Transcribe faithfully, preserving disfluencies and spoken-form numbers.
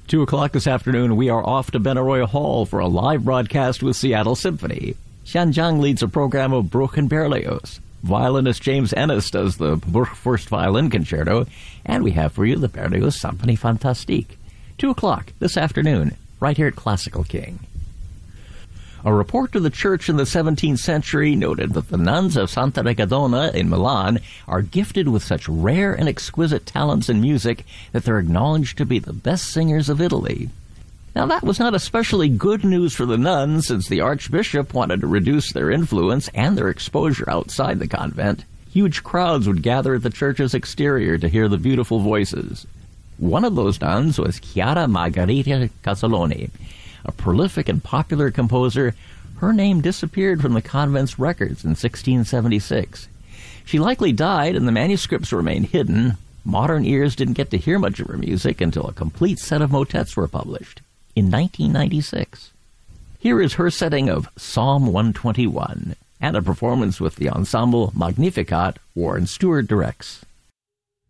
Two o'clock this afternoon, we are off to Benaroya Hall for a live broadcast with Seattle Symphony. Xianjiang leads a program of Bruch and Berlioz. Violinist James Ennis does the Bruch First Violin Concerto, and we have for you the Berlioz Symphonie Fantastique. Two o'clock this afternoon, right here at Classical King. A report to the church in the seventeenth century noted that the nuns of Santa Regadona in Milan are gifted with such rare and exquisite talents in music that they're acknowledged to be the best singers of Italy. Now, that was not especially good news for the nuns, since the archbishop wanted to reduce their influence and their exposure outside the convent. Huge crowds would gather at the church's exterior to hear the beautiful voices. One of those nuns was Chiara Margherita Casaloni. A prolific and popular composer, her name disappeared from the convent's records in sixteen seventy-six. She likely died, and the manuscripts remained hidden. Modern ears didn't get to hear much of her music until a complete set of motets were published in nineteen ninety-six. Here is her setting of Psalm one twenty-one, and a performance with the ensemble Magnificat Warren Stewart directs.